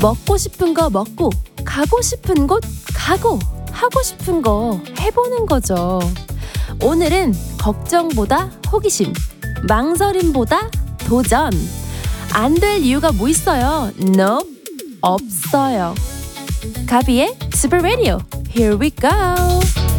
먹고 싶은 거 먹고, 가고 싶은 곳 가고, 하고 싶은 거 해보는 거죠. 오늘은 걱정보다 호기심, 망설임보다 도전. 안 될 이유가 뭐 있어요? No, 없어요. 가비의 Super Radio. Here we go.